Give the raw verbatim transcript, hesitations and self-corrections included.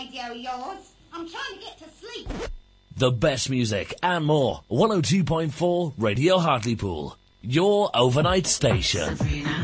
radio, yours. I'm trying to get to sleep. The best music and more. one oh two point four Radio Hartlepool. Your overnight station.